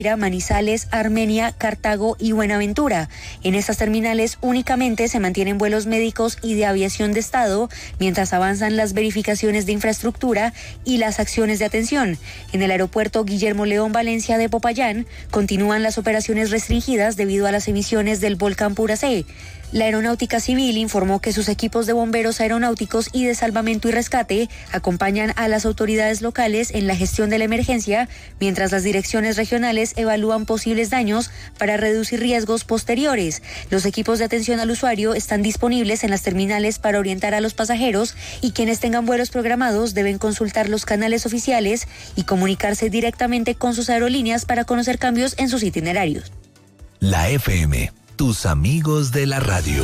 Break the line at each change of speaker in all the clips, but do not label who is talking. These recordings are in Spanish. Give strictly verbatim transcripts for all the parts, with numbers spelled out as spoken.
Manizales, Armenia, Cartago y Buenaventura. En estas terminales únicamente se mantienen vuelos médicos y de aviación de Estado, mientras avanzan las verificaciones de infraestructura y las acciones de atención. En el aeropuerto Guillermo León Valencia de Popayán continúan las operaciones restringidas debido a las emisiones del volcán Puracé. La Aeronáutica Civil informó que sus equipos de bomberos aeronáuticos y de salvamento y rescate acompañan a las autoridades locales en la gestión de la emergencia, mientras las direcciones regionales evalúan posibles daños para reducir riesgos posteriores. Los equipos de atención al usuario están disponibles en las terminales para orientar a los pasajeros, y quienes tengan vuelos programados deben consultar los canales oficiales y comunicarse directamente con sus aerolíneas para conocer cambios en sus itinerarios.
La F M. Tus amigos de la radio.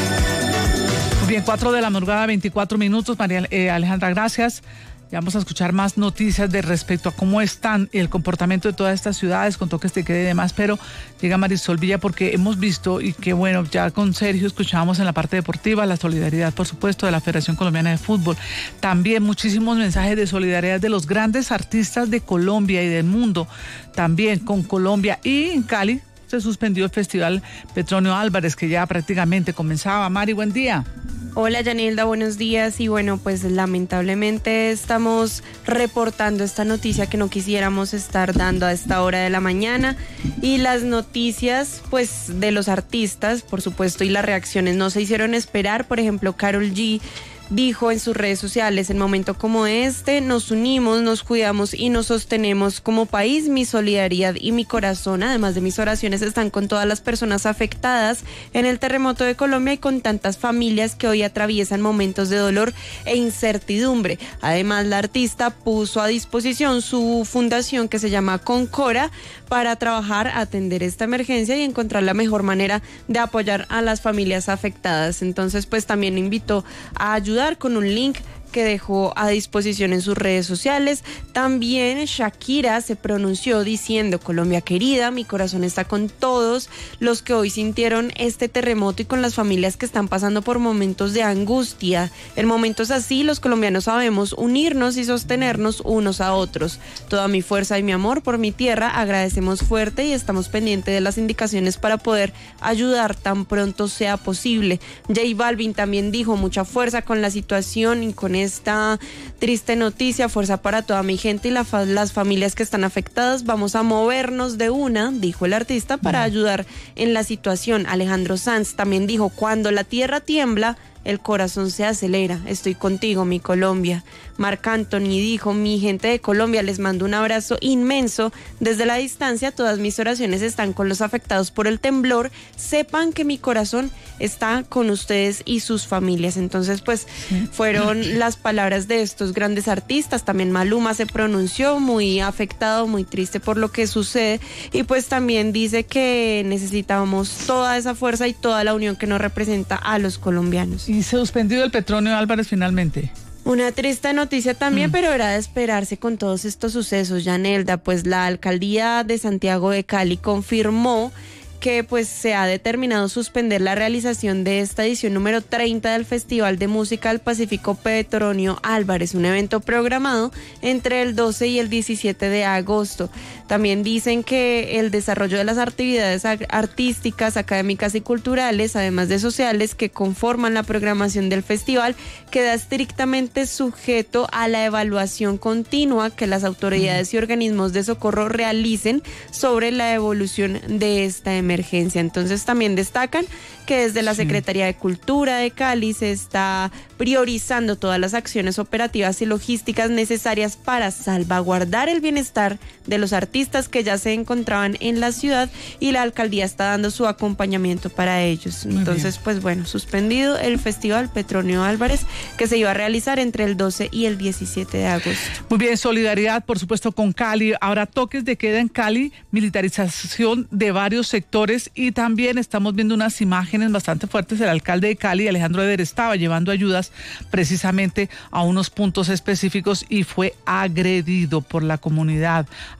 Bien, cuatro de la madrugada, veinticuatro minutos. María eh, Alejandra, gracias. Ya vamos a escuchar más noticias de respecto a cómo están el comportamiento de todas estas ciudades con toques de queda y demás, pero llega Marisol Villa porque hemos visto, y que bueno, ya con Sergio escuchábamos en la parte deportiva la solidaridad, por supuesto, de la Federación Colombiana de Fútbol. También muchísimos mensajes de solidaridad de los grandes artistas de Colombia y del mundo, también con Colombia. Y en Cali se suspendió el Festival Petronio Álvarez, que ya prácticamente comenzaba. Mari, buen día.
Hola, Yanilda, buenos días. Y bueno, pues lamentablemente estamos reportando esta noticia que no quisiéramos estar dando a esta hora de la mañana. Y las noticias, pues, de los artistas, por supuesto, y las reacciones no se hicieron esperar. Por ejemplo, Karol G dijo en sus redes sociales: en momentos como este nos unimos, nos cuidamos y nos sostenemos como país. Mi solidaridad y mi corazón, además de mis oraciones, están con todas las personas afectadas en el terremoto de Colombia y con tantas familias que hoy atraviesan momentos de dolor e incertidumbre. Además, la artista puso a disposición su fundación, que se llama Concora, para trabajar, atender esta emergencia y encontrar la mejor manera de apoyar a las familias afectadas. Entonces, pues también invitó a ayudar con un link que dejó a disposición en sus redes sociales. También Shakira se pronunció diciendo: Colombia querida, mi corazón está con todos los que hoy sintieron este terremoto y con las familias que están pasando por momentos de angustia. En momentos así, los colombianos sabemos unirnos y sostenernos unos a otros. Toda mi fuerza y mi amor por mi tierra, agradecemos fuerte y estamos pendientes de las indicaciones para poder ayudar tan pronto sea posible. J Balvin también dijo: mucha fuerza con la situación y con esta triste noticia, fuerza para toda mi gente y la fa- las familias que están afectadas. Vamos a movernos de una, dijo el artista, para ayudar en la situación. Alejandro Sanz también dijo: cuando la tierra tiembla, el corazón se acelera. Estoy contigo, mi Colombia. Marc Anthony dijo: mi gente de Colombia, les mando un abrazo inmenso desde la distancia. Todas mis oraciones están con los afectados por el temblor. Sepan que mi corazón está con ustedes y sus familias. Entonces, pues, sí, fueron las palabras de estos grandes artistas. También Maluma se pronunció muy afectado, muy triste por lo que sucede. Y pues también dice que necesitábamos toda esa fuerza y toda la unión que nos representa a los colombianos.
Y se suspendió el Petronio Álvarez finalmente.
Una triste noticia también, mm. pero era de esperarse con todos estos sucesos, Yanelda. Pues la alcaldía de Santiago de Cali confirmó que pues se ha determinado suspender la realización de esta edición número treinta del Festival de Música del Pacífico Petronio Álvarez, un evento programado entre el doce y el diecisiete de agosto. También dicen que el desarrollo de las actividades artísticas, académicas y culturales, además de sociales, que conforman la programación del festival, queda estrictamente sujeto a la evaluación continua que las autoridades y organismos de socorro realicen sobre la evolución de esta emergencia. emergencia. Entonces también destacan que desde la sí. Secretaría de Cultura de Cali se está priorizando todas las acciones operativas y logísticas necesarias para salvaguardar el bienestar de los artistas que ya se encontraban en la ciudad, y la alcaldía está dando su acompañamiento para ellos. Muy Entonces, bien. pues bueno, suspendido el Festival Petronio Álvarez, que se iba a realizar entre el doce y el diecisiete de agosto.
Muy bien, solidaridad, por supuesto, con Cali. Ahora toques de queda en Cali, militarización de varios sectores, y también estamos viendo unas imágenes bastante fuertes. El alcalde de Cali, Alejandro Eder, estaba llevando ayudas precisamente a unos puntos específicos y fue agredido por la comunidad. Agreden al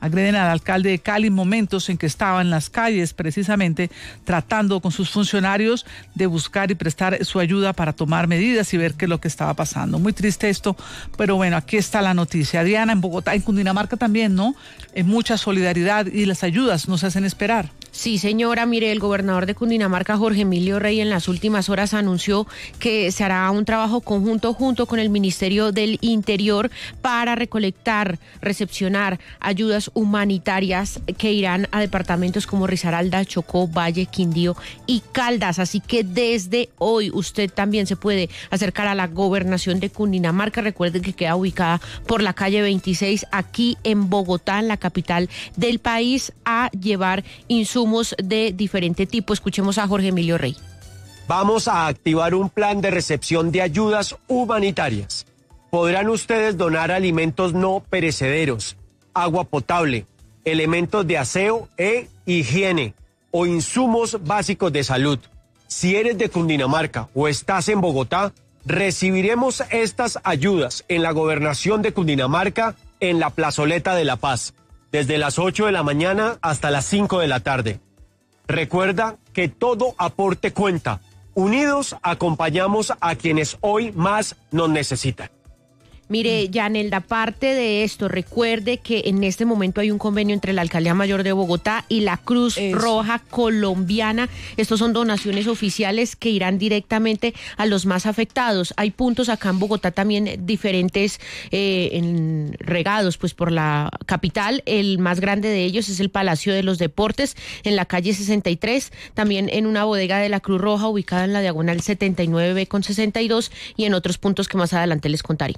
al alcalde de Cali, momentos en que estaba en las calles precisamente tratando con sus funcionarios de buscar y prestar su ayuda para tomar medidas y ver qué es lo que estaba pasando. Muy triste esto, pero bueno, aquí está la noticia. Diana, en Bogotá, en Cundinamarca también, ¿no? En mucha solidaridad y las ayudas nos hacen esperar.
Sí, señora, mire, el gobernador de Cundinamarca, Jorge Emilio Rey, en las últimas horas anunció que se hará un trabajo conjunto junto con el Ministerio del Interior para recolectar, recepcionar ayudas humanitarias que irán a departamentos como Risaralda, Chocó, Valle, Quindío y Caldas. Así que desde hoy usted también se puede acercar a la gobernación de Cundinamarca. Recuerden que queda ubicada por la calle veintiséis aquí en Bogotá, en la capital del país, a llevar insumos de diferente tipo. Escuchemos a Jorge Emilio Rey.
Vamos a activar un plan de recepción de ayudas humanitarias. Podrán ustedes donar alimentos no perecederos, agua potable, elementos de aseo e higiene o insumos básicos de salud. Si eres de Cundinamarca o estás en Bogotá, recibiremos estas ayudas en la gobernación de Cundinamarca en la Plazoleta de la Paz, desde las ocho de la mañana hasta las cinco de la tarde. Recuerda que todo aporte cuenta. Unidos acompañamos a quienes hoy más nos necesitan.
Mire, Yanelda, aparte de esto, recuerde que en este momento hay un convenio entre la Alcaldía Mayor de Bogotá y la Cruz Eso. Roja Colombiana. Estos son donaciones oficiales que irán directamente a los más afectados. Hay puntos acá en Bogotá también diferentes eh, en, regados pues por la capital. El más grande de ellos es el Palacio de los Deportes en la calle sesenta y tres, también en una bodega de la Cruz Roja ubicada en la diagonal setenta y nueve B con sesenta y dos y en otros puntos que más adelante les contaré.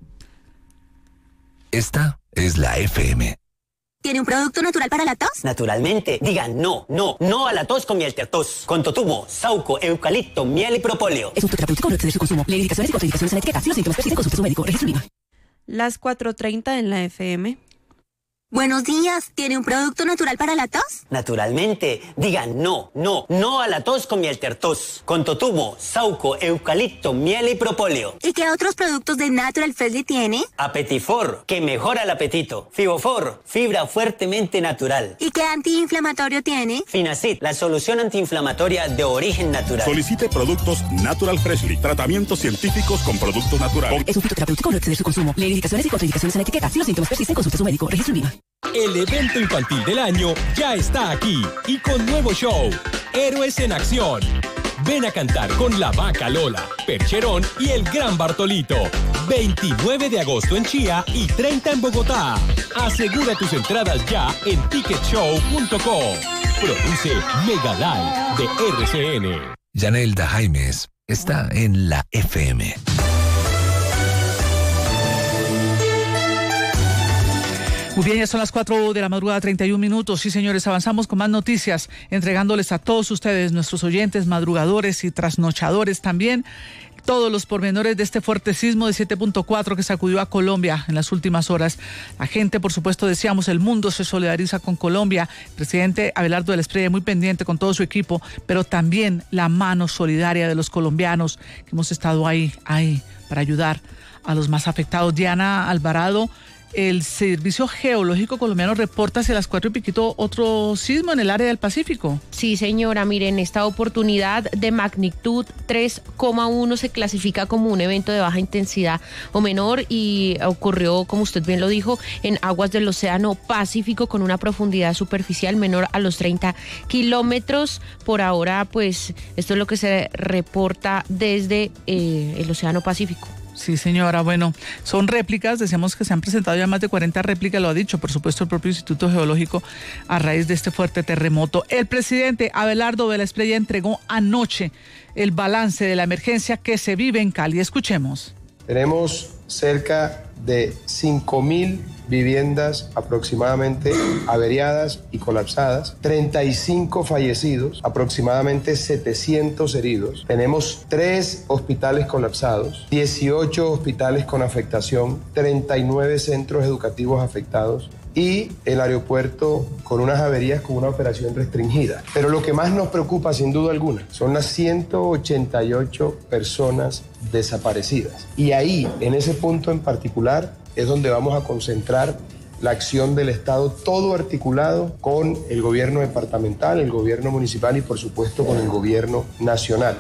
Esta es la F M.
¿Tiene un producto natural para la tos?
Naturalmente. Digan no, no, no a la tos con miel tertos. Con totumo, sauco, eucalipto, miel y propóleo.
Es un terapéutico, no exceder su consumo. Lee indicaciones y contraindicaciones en la etiqueta. Si los síntomas persisten, consulte a su médico. Registro I V A.
Las cuatro treinta en la F M.
Buenos días, ¿tiene un producto natural para la tos?
Naturalmente. Digan no, no, no a la tos con miel tertos. Con totumo, sauco, eucalipto, miel y propóleo.
¿Y qué otros productos de Natural Freshly tiene?
Apetifor, que mejora el apetito. Fibofor, fibra fuertemente natural.
¿Y qué antiinflamatorio tiene?
Finacid, la solución antiinflamatoria de origen natural.
Solicite productos Natural Freshly. Tratamientos científicos con productos naturales.
Es un fitoterapéutico, no exceder su consumo. Lee indicaciones y contraindicaciones en la etiqueta. Si los síntomas persisten, consulte a su médico. Registro I V A.
El evento infantil del año ya está aquí y con nuevo show, Héroes en Acción. Ven a cantar con la Vaca Lola, Percherón y el Gran Bartolito. veintinueve de agosto en Chía y treinta en Bogotá. Asegura tus entradas ya en ticket show punto com. Produce Mega Live de R C N.
Yanelda Jaimes está en la F M.
Muy bien, ya son las cuatro de la madrugada, treinta y un minutos. Sí, señores, avanzamos con más noticias, entregándoles a todos ustedes, nuestros oyentes, madrugadores y trasnochadores también, todos los pormenores de este fuerte sismo de siete punto cuatro que sacudió a Colombia en las últimas horas. La gente, por supuesto, decíamos, el mundo se solidariza con Colombia. El presidente Abelardo del Espriella muy pendiente con todo su equipo, pero también la mano solidaria de los colombianos que hemos estado ahí, ahí, para ayudar a los más afectados. Diana Alvarado, el Servicio Geológico Colombiano reporta hacia las cuatro y piquito otro sismo en el área del Pacífico.
Sí, señora, mire, en esta oportunidad de magnitud tres coma uno se clasifica como un evento de baja intensidad o menor y ocurrió, como usted bien lo dijo, en aguas del Océano Pacífico con una profundidad superficial menor a los treinta kilómetros. Por ahora, pues, esto es lo que se reporta desde eh, el Océano Pacífico.
Sí, señora. Bueno, son réplicas, decíamos que se han presentado ya más de cuarenta réplicas, lo ha dicho, por supuesto, el propio Instituto Geológico a raíz de este fuerte terremoto. El presidente Abelardo del Espriella entregó anoche el balance de la emergencia que se vive en Cali. Escuchemos.
Tenemos cerca de cinco mil viviendas aproximadamente averiadas y colapsadas, treinta y cinco fallecidos, aproximadamente setecientos heridos. Tenemos tres hospitales colapsados, dieciocho hospitales con afectación, treinta y nueve centros educativos afectados y el aeropuerto con unas averías con una operación restringida. Pero lo que más nos preocupa, sin duda alguna, son las ciento ochenta y ocho personas desaparecidas. Y ahí, en ese punto en particular, es donde vamos a concentrar la acción del Estado, todo articulado con el gobierno departamental, el gobierno municipal y por supuesto con el gobierno nacional.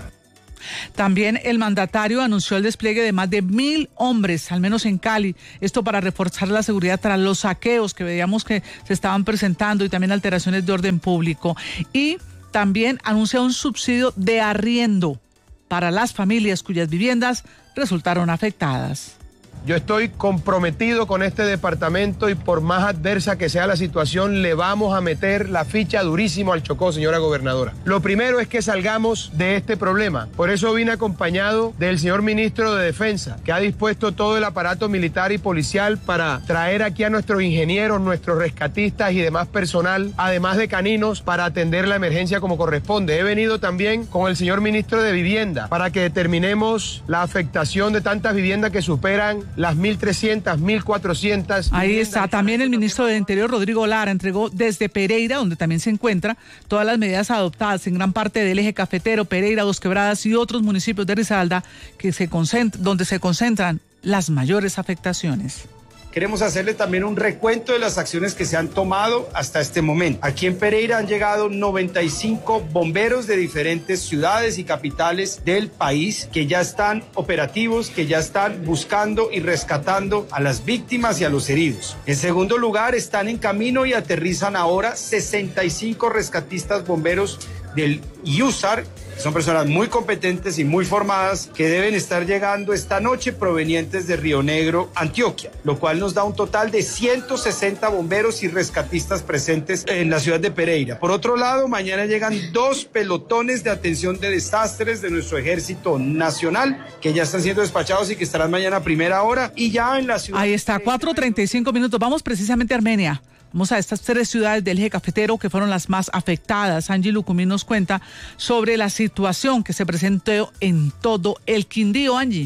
También el mandatario anunció el despliegue de más de mil hombres, al menos en Cali, esto para reforzar la seguridad tras los saqueos que veíamos que se estaban presentando y también alteraciones de orden público. Y también anuncia un subsidio de arriendo para las familias cuyas viviendas resultaron afectadas.
Yo estoy comprometido con este departamento y por más adversa que sea la situación, le vamos a meter la ficha durísimo al Chocó, señora gobernadora. Lo primero es que salgamos de este problema. Por eso vine acompañado del señor ministro de Defensa, que ha dispuesto todo el aparato militar y policial para traer aquí a nuestros ingenieros, nuestros rescatistas y demás personal, además de caninos, para atender la emergencia como corresponde. He venido también con el señor ministro de Vivienda para que determinemos la afectación de tantas viviendas que superan las mil trescientas, mil cuatrocientas.
Ahí está también el ministro del Interior, Rodrigo Lara, entregó desde Pereira, donde también se encuentra, todas las medidas adoptadas en gran parte del eje cafetero, Pereira, Dos Quebradas y otros municipios de Risaralda, que se concent- donde se concentran las mayores afectaciones.
Queremos hacerle también un recuento de las acciones que se han tomado hasta este momento. Aquí en Pereira han llegado noventa y cinco bomberos de diferentes ciudades y capitales del país que ya están operativos, que ya están buscando y rescatando a las víctimas y a los heridos. En segundo lugar, están en camino y aterrizan ahora sesenta y cinco rescatistas bomberos del I U S A R. Son personas muy competentes y muy formadas que deben estar llegando esta noche provenientes de Río Negro, Antioquia, lo cual nos da un total de ciento sesenta bomberos y rescatistas presentes en la ciudad de Pereira. Por otro lado, mañana llegan dos pelotones de atención de desastres de nuestro Ejército Nacional que ya están siendo despachados y que estarán mañana a primera hora y ya en la ciudad.
Ahí está, cuatro treinta y cinco minutos. Vamos precisamente a Armenia. Vamos a estas tres ciudades del eje cafetero que fueron las más afectadas. Angie Lucumí nos cuenta sobre la situación que se presentó en todo el Quindío. Angie.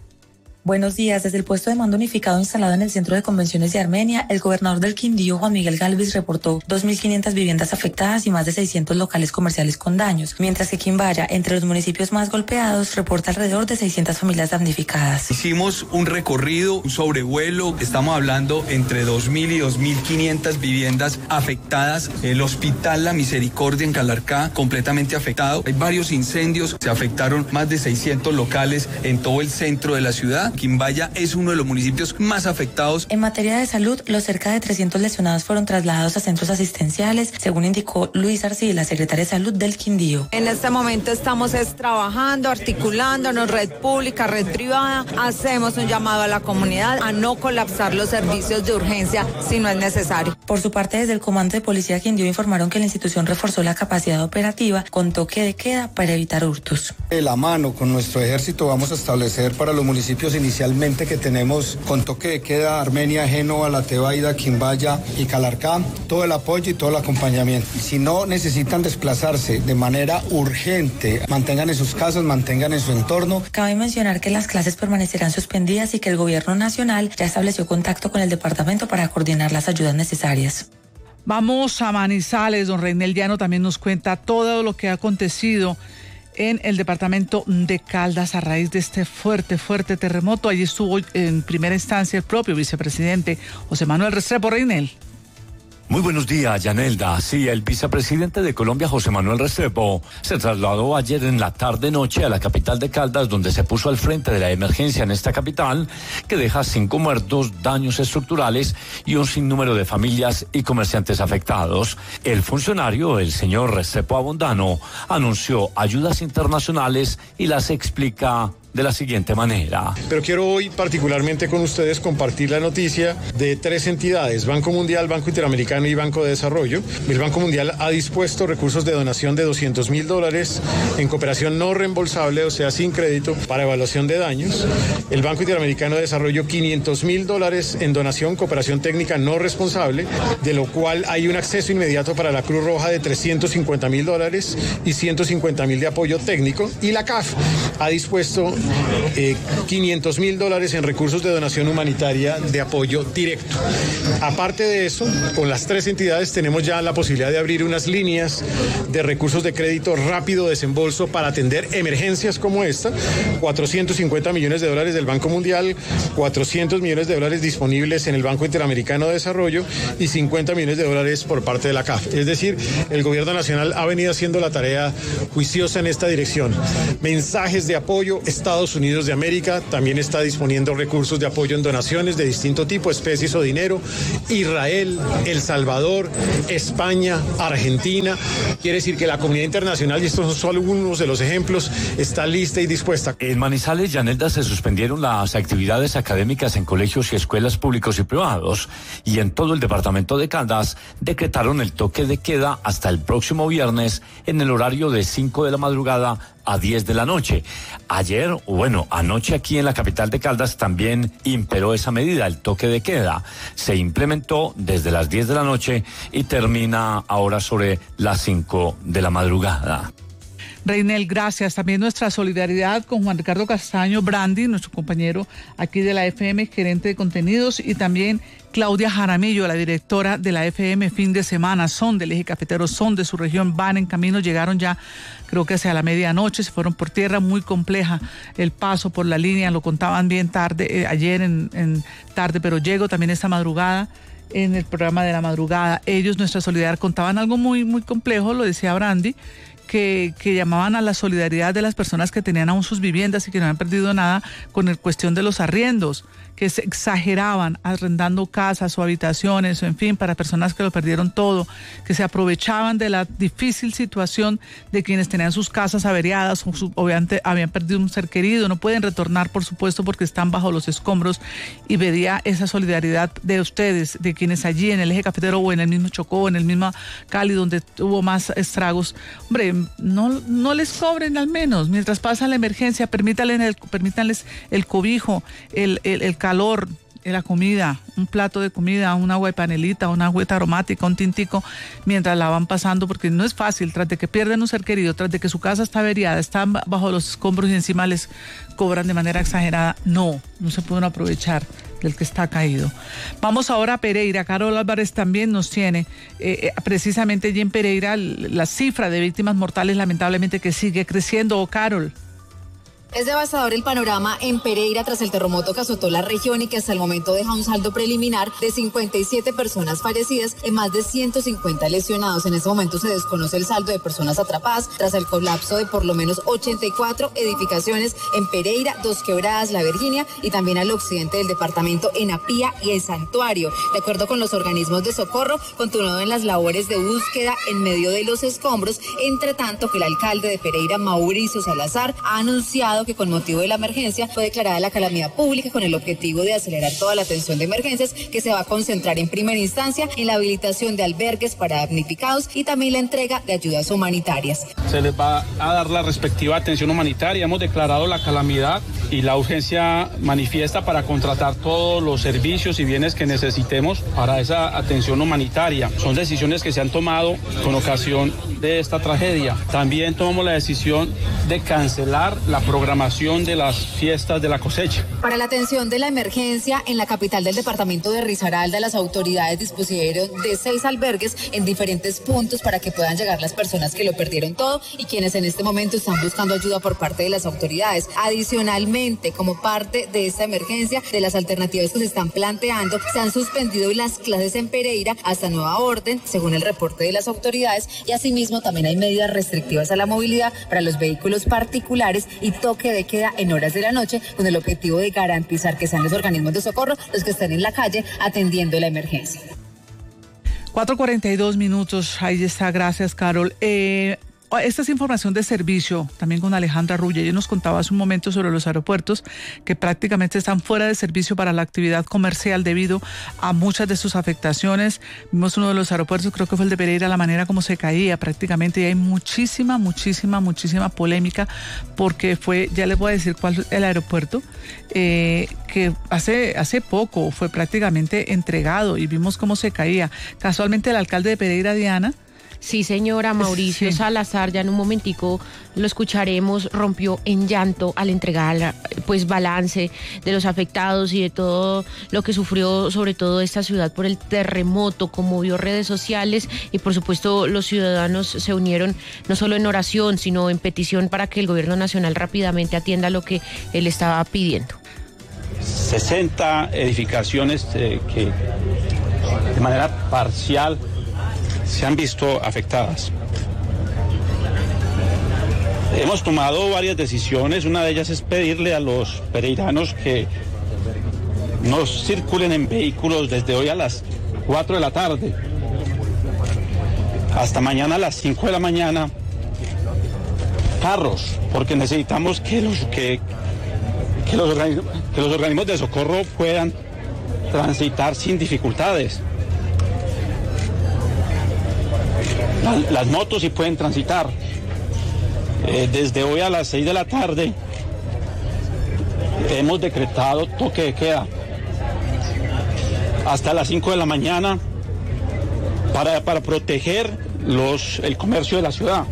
Buenos días. Desde el puesto de mando unificado instalado en el Centro de Convenciones de Armenia, el gobernador del Quindío, Juan Miguel Galvis, reportó dos mil quinientas viviendas afectadas y más de seiscientos locales comerciales con daños, mientras que Quimbaya, entre los municipios más golpeados, reporta alrededor de seiscientas familias damnificadas.
Hicimos un recorrido, un sobrevuelo, estamos hablando entre dos mil y dos mil quinientas viviendas afectadas. El Hospital La Misericordia en Calarcá, completamente afectado. Hay varios incendios, se afectaron más de seiscientos locales en todo el centro de la ciudad. Quimbaya es uno de los municipios más afectados.
En materia de salud, los cerca de trescientos lesionados fueron trasladados a centros asistenciales, según indicó Luis Arcila, secretaria de Salud del Quindío.
En este momento estamos es, trabajando, articulándonos, red pública, red privada. Hacemos un llamado a la comunidad a no colapsar los servicios de urgencia si no es necesario.
Por su parte, desde el Comando de Policía Quindío informaron que la institución reforzó la capacidad operativa con toque de queda para evitar hurtos.
De la mano con nuestro ejército vamos a establecer para los municipios inicialmente que tenemos con toque de queda, Armenia, Génova, La Tebaida, Quimbaya y Calarcá, todo el apoyo y todo el acompañamiento. Si no necesitan desplazarse de manera urgente, mantengan en sus casas, mantengan en su entorno.
Cabe mencionar que las clases permanecerán suspendidas y que el gobierno nacional ya estableció contacto con el departamento para coordinar las ayudas necesarias.
Vamos a Manizales, don Reinel Llano también nos cuenta todo lo que ha acontecido en el departamento de Caldas a raíz de este fuerte, fuerte terremoto. Allí estuvo en primera instancia el propio vicepresidente José Manuel Restrepo. Reinel.
Muy buenos días, Yanelda. Sí, el vicepresidente de Colombia, José Manuel Restrepo, se trasladó ayer en la tarde-noche a la capital de Caldas, donde se puso al frente de la emergencia en esta capital, que deja cinco muertos, daños estructurales y un sinnúmero de familias y comerciantes afectados. El funcionario, el señor Restrepo Abondano, anunció ayudas internacionales y las explica de la siguiente manera.
Pero quiero hoy particularmente con ustedes compartir la noticia de tres entidades, Banco Mundial, Banco Interamericano y Banco de Desarrollo. El Banco Mundial ha dispuesto recursos de donación de doscientos mil dólares en cooperación no reembolsable, o sea, sin crédito, para evaluación de daños. El Banco Interamericano de Desarrollo, quinientos mil dólares en donación, cooperación técnica no responsable, de lo cual hay un acceso inmediato para la Cruz Roja de trescientos cincuenta mil dólares y ciento cincuenta mil de apoyo técnico. Y la C A F ha dispuesto eh, quinientos mil dólares en recursos de donación humanitaria de apoyo directo. Aparte de eso, con las tres entidades tenemos ya la posibilidad de abrir unas líneas de recursos de crédito rápido desembolso para atender emergencias como esta, cuatrocientos cincuenta millones de dólares del Banco Mundial, cuatrocientos millones de dólares disponibles en el Banco Interamericano de Desarrollo y cincuenta millones de dólares por parte de la C A F. Es decir, el gobierno nacional ha venido haciendo la tarea juiciosa en esta dirección. Mensajes de apoyo. Estados Unidos de América también está disponiendo recursos de apoyo en donaciones de distinto tipo, especies o dinero. Israel, El Salvador, España, Argentina. Quiere decir que la comunidad internacional, y estos son solo algunos de los ejemplos, está lista y dispuesta.
En Manizales, Yanelda, se suspendieron las actividades académicas en colegios y escuelas públicos y privados, y en todo el departamento de Caldas decretaron el toque de queda hasta el próximo viernes en el horario de cinco de la madrugada a diez de la noche. Ayer, bueno, anoche aquí en la capital de Caldas también imperó esa medida, el toque de queda. Se implementó desde las diez de la noche y termina ahora sobre las cinco de la madrugada.
Reinel, gracias. También nuestra solidaridad con Juan Ricardo Castaño Brandi, nuestro compañero aquí de la F M, gerente de contenidos, y también Claudia Jaramillo, la directora de la F M Fin de Semana. Son del eje cafetero, son de su región, van en camino, llegaron ya creo que hacia la medianoche, se fueron por tierra, muy compleja el paso por la línea, lo contaban bien tarde, eh, ayer en, en tarde, pero llego también esta madrugada en el programa de la madrugada. Ellos, nuestra solidaridad, contaban algo muy, muy complejo, lo decía Brandi, Que, que llamaban a la solidaridad de las personas que tenían aún sus viviendas y que no habían perdido nada con la cuestión de los arriendos, que se exageraban arrendando casas o habitaciones, o en fin, para personas que lo perdieron todo, que se aprovechaban de la difícil situación de quienes tenían sus casas averiadas o su, obviamente habían perdido un ser querido, no pueden retornar, por supuesto, porque están bajo los escombros, y pedía esa solidaridad de ustedes, de quienes allí en el eje cafetero o en el mismo Chocó, en el mismo Cali, donde hubo más estragos. Hombre, No, no les cobren al menos, mientras pasa la emergencia, permítanles el, permítanles el cobijo, el, el, el calor, la comida, un plato de comida, un agua de panelita, una agüita aromática, un tintico, mientras la van pasando, porque no es fácil, tras de que pierden un ser querido, tras de que su casa está averiada, están bajo los escombros y encima les cobran de manera exagerada. No, no se pueden aprovechar del que está caído. Vamos ahora a Pereira. Carol Álvarez también nos tiene, eh, precisamente allí en Pereira, la cifra de víctimas mortales lamentablemente que sigue creciendo. Carol.
Es devastador el panorama en Pereira tras el terremoto que azotó la región y que hasta el momento deja un saldo preliminar de cincuenta y siete personas fallecidas y más de ciento cincuenta lesionados. En este momento se desconoce el saldo de personas atrapadas tras el colapso de por lo menos ochenta y cuatro edificaciones en Pereira, Dos Quebradas, La Virginia y también al occidente del departamento en Apía y El Santuario. De acuerdo con los organismos de socorro, continuaron las labores de búsqueda en medio de los escombros, entre tanto que el alcalde de Pereira, Mauricio Salazar, ha anunciado que con motivo de la emergencia fue declarada la calamidad pública con el objetivo de acelerar toda la atención de emergencias, que se va a concentrar en primera instancia en la habilitación de albergues para damnificados y también la entrega de ayudas humanitarias.
Se les va a dar la respectiva atención humanitaria. Hemos declarado la calamidad y la urgencia manifiesta para contratar todos los servicios y bienes que necesitemos para esa atención humanitaria. Son decisiones que se han tomado con ocasión de esta tragedia. También tomamos la decisión de cancelar la programación de las fiestas de la cosecha.
Para la atención de la emergencia en la capital del departamento de Risaralda, las autoridades dispusieron de seis albergues en diferentes puntos para que puedan llegar las personas que lo perdieron todo y quienes en este momento están buscando ayuda por parte de las autoridades. Adicionalmente, como parte de esta emergencia, de las alternativas que se están planteando, se han suspendido las clases en Pereira hasta nueva orden, según el reporte de las autoridades, y asimismo también hay medidas restrictivas a la movilidad para los vehículos particulares y toque de queda en horas de la noche, con el objetivo de garantizar que sean los organismos de socorro los que estén en la calle atendiendo la emergencia.
cuatro cuarenta y dos minutos, ahí está, gracias Carol. Eh, esta es información de servicio, también con Alejandra Rulla. Ella nos contaba hace un momento sobre los aeropuertos que prácticamente están fuera de servicio para la actividad comercial debido a muchas de sus afectaciones. Vimos uno de los aeropuertos, creo que fue el de Pereira, la manera como se caía prácticamente, y hay muchísima, muchísima, muchísima polémica porque fue, ya les voy a decir cuál es el aeropuerto, eh, que hace, hace poco fue prácticamente entregado y vimos cómo se caía. Casualmente el alcalde de Pereira, Diana,
Sí, señora, Mauricio
Sí.
Salazar, ya en un momentico lo escucharemos, rompió en llanto al entregar pues balance de los afectados y de todo lo que sufrió sobre todo esta ciudad por el terremoto, conmovió redes sociales y por supuesto los ciudadanos se unieron no solo en oración, sino en petición para que el gobierno nacional rápidamente atienda lo que él estaba pidiendo.
sesenta edificaciones eh, que de manera parcial se han visto afectadas. Hemos tomado varias decisiones, una de ellas es pedirle a los pereiranos que no circulen en vehículos desde hoy a las cuatro de la tarde hasta mañana a las cinco de la mañana, carros, porque necesitamos que los, que, que los, organismos, que los organismos de socorro puedan transitar sin dificultades. Las, las motos sí pueden transitar. Eh, desde hoy a las seis de la tarde hemos decretado toque de queda hasta las cinco de la mañana para, para proteger los, el comercio de la ciudad.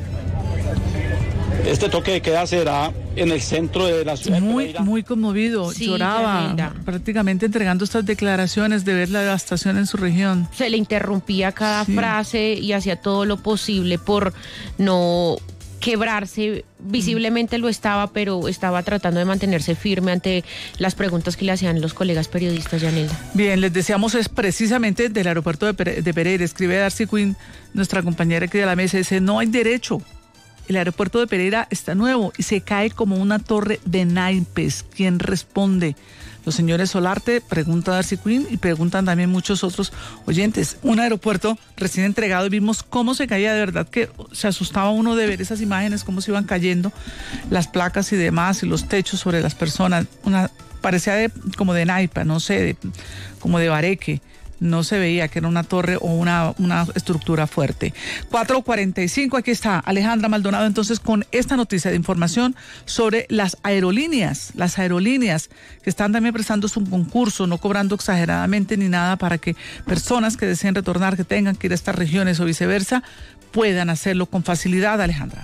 Este toque de queda será en el centro de la ciudad.
Muy, muy conmovido,
Sí,
lloraba,
Yanelda.
prácticamente entregando estas declaraciones de ver la devastación en su región.
Se le interrumpía cada
Sí.
frase y hacía todo lo posible por no quebrarse. Visiblemente lo estaba, pero estaba tratando de mantenerse firme ante las preguntas que le hacían los colegas periodistas, Yanelda.
Bien, les deseamos es precisamente del aeropuerto de, Pere- de Pereira. Escribe Darcy Quinn, nuestra compañera aquí de la mesa, dice, no hay derecho. El aeropuerto de Pereira está nuevo y se cae como una torre de naipes. ¿Quién responde? Los señores Solarte, pregunta Darcy Quinn y preguntan también muchos otros oyentes. Un aeropuerto recién entregado y vimos cómo se caía, de verdad que se asustaba uno de ver esas imágenes, cómo se iban cayendo las placas y demás y los techos sobre las personas. Una parecía de, como de naipa, no sé, de, como de bareque. No se veía que era una torre o una, una estructura fuerte. cuatro cuarenta y cinco, aquí está Alejandra Maldonado entonces con esta noticia de información sobre las aerolíneas, las aerolíneas que están también prestando su concurso, no cobrando exageradamente ni nada para que personas que deseen retornar, que tengan que ir a estas regiones o viceversa, puedan hacerlo con facilidad, Alejandra.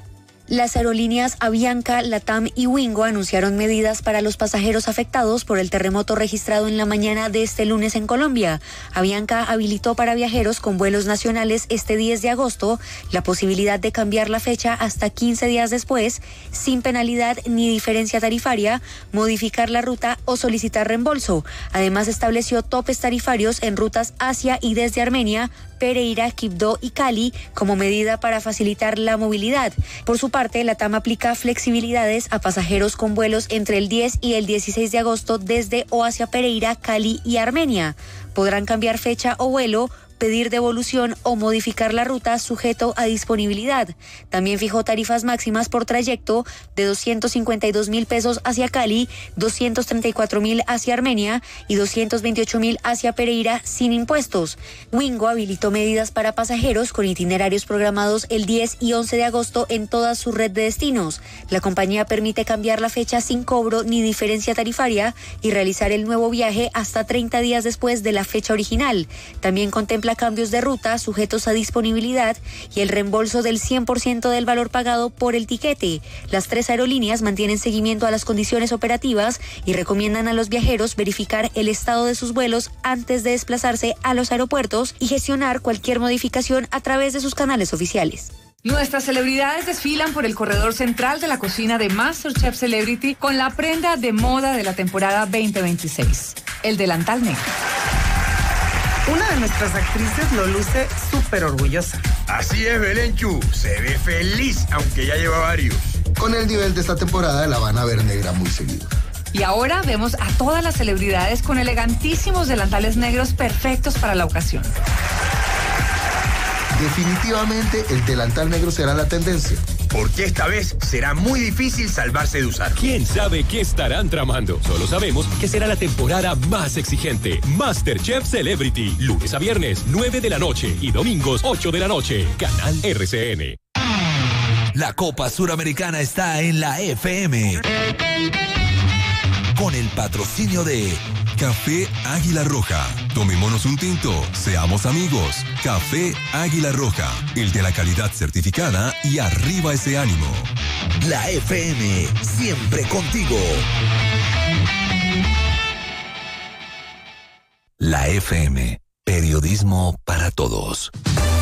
Las aerolíneas Avianca, LATAM y Wingo anunciaron medidas para los pasajeros afectados por el terremoto registrado en la mañana de este lunes en Colombia. Avianca habilitó para viajeros con vuelos nacionales este diez de agosto la posibilidad de cambiar la fecha hasta quince días después, sin penalidad ni diferencia tarifaria, modificar la ruta o solicitar reembolso. Además, estableció topes tarifarios en rutas hacia y desde Armenia, Pereira, Quibdó y Cali como medida para facilitar la movilidad. Por su parte, LATAM aplica flexibilidades a pasajeros con vuelos entre el diez y el dieciséis de agosto desde o hacia Pereira, Cali y Armenia. Podrán cambiar fecha o vuelo, pedir devolución o modificar la ruta sujeto a disponibilidad. También fijó tarifas máximas por trayecto de doscientos cincuenta y dos mil pesos hacia Cali, doscientos treinta y cuatro mil hacia Armenia y doscientos veintiocho mil hacia Pereira sin impuestos. Wingo habilitó medidas para pasajeros con itinerarios programados el diez y once de agosto en toda su red de destinos. La compañía permite cambiar la fecha sin cobro ni diferencia tarifaria y realizar el nuevo viaje hasta treinta días después de la fecha original. También contempla cambios de ruta sujetos a disponibilidad y el reembolso del cien por ciento del valor pagado por el tiquete. Las tres aerolíneas mantienen seguimiento a las condiciones operativas y recomiendan a los viajeros verificar el estado de sus vuelos antes de desplazarse a los aeropuertos y gestionar cualquier modificación a través de sus canales oficiales.
Nuestras celebridades desfilan por el corredor central de la cocina de MasterChef Celebrity con la prenda de moda de la temporada veinte veintiséis, el delantal negro.
Una de nuestras actrices lo luce súper orgullosa.
Así es, Belenchu. Se ve feliz, aunque ya lleva varios.
Con el nivel de esta temporada la van a ver negra muy seguido.
Y ahora vemos a todas las celebridades con elegantísimos delantales negros perfectos para la ocasión.
Definitivamente el delantal negro será la tendencia.
Porque esta vez será muy difícil salvarse de usarlo.
¿Quién sabe qué estarán tramando? Solo sabemos que será la temporada más exigente. MasterChef Celebrity, lunes a viernes, nueve de la noche y domingos, ocho de la noche. Canal R C N.
La Copa Suramericana está en la F M. Con
con el patrocinio de Café Águila Roja. Tomémonos un tinto, seamos amigos. Café Águila Roja, el de la calidad certificada y arriba ese ánimo.
La F M, siempre contigo. La F M, periodismo para todos.